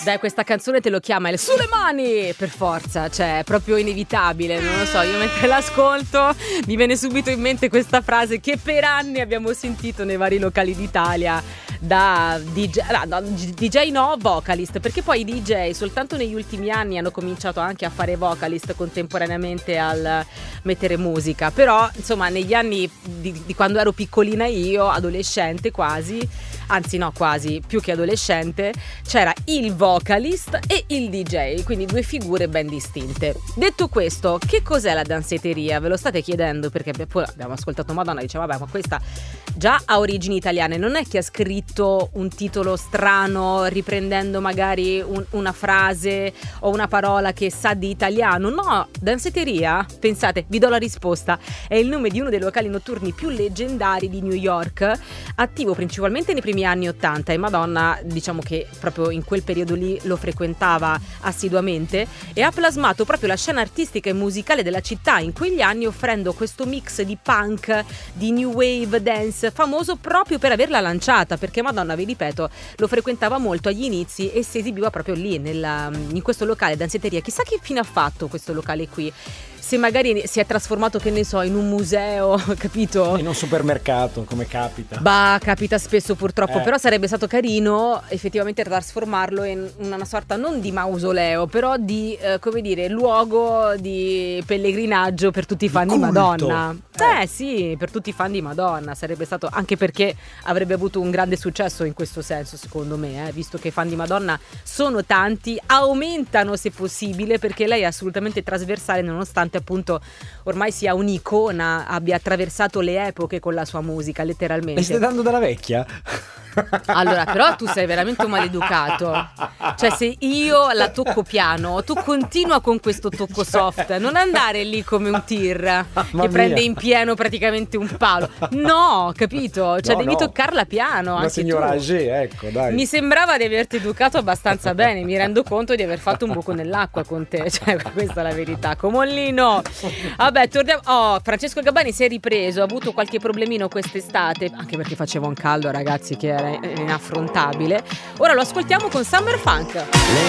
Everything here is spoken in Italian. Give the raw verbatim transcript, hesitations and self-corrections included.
Dai, questa canzone te lo chiama il sulle mani per forza, cioè è proprio inevitabile, non lo so, io mentre l'ascolto mi viene subito in mente questa frase che per anni abbiamo sentito nei vari locali d'Italia da D J, no, D J no, vocalist, perché poi i D J soltanto negli ultimi anni hanno cominciato anche a fare vocalist contemporaneamente al mettere musica, però insomma negli anni di, di quando ero piccolina io, adolescente quasi, anzi no quasi, più che adolescente, c'era il vocalist e il D J, quindi due figure ben distinte. Detto questo, che cos'è la danzetteria? Ve lo state chiedendo? Perché poi abbiamo ascoltato Madonna e diceva vabbè, ma questa già ha origini italiane, non è che ha scritto un titolo strano riprendendo magari un, una frase o una parola che sa di italiano, no, danzetteria, pensate, vi do la risposta, è il nome di uno dei locali notturni più leggendari di New York, attivo principalmente nei primi anni ottanta, e Madonna diciamo che proprio in quel periodo lì lo frequentava assiduamente e ha plasmato proprio la scena artistica e musicale della città in quegli anni, offrendo questo mix di punk, di new wave dance, famoso proprio per averla lanciata, perché Madonna, vi ripeto, lo frequentava molto agli inizi e si esibiva proprio lì nella, in questo locale danzetteria. Chissà che fine ha fatto questo locale qui, se magari si è trasformato, che ne so, in un museo, capito? In un supermercato, come capita. Bah, capita spesso purtroppo, eh. però sarebbe stato carino effettivamente trasformarlo in una sorta non di mausoleo, però di, eh, come dire, luogo di pellegrinaggio per tutti i fan di, di Madonna. Eh. eh sì, per tutti i fan di Madonna sarebbe stato, anche perché avrebbe avuto un grande successo in questo senso, secondo me, eh, visto che i fan di Madonna sono tanti, aumentano se possibile, perché lei è assolutamente trasversale, nonostante appunto ormai sia un'icona, abbia attraversato le epoche con la sua musica, letteralmente. Mi stai dando della vecchia? Allora, però tu sei veramente un maleducato. Cioè, se io la tocco piano, tu continua con questo tocco soft, non andare lì come un tir che prende in pieno praticamente un palo. No, capito? Cioè, no, devi no. toccarla piano. Una anche signora tu. age, ecco, dai. Mi sembrava di averti educato abbastanza bene, mi rendo conto di aver fatto un buco nell'acqua con te, cioè questa è la verità. Comollino. Vabbè, torniamo. Oh, Francesco Gabbani si è ripreso, ha avuto qualche problemino quest'estate, anche perché faceva un caldo, ragazzi, che era inaffrontabile. Ora lo ascoltiamo con Summer Funk.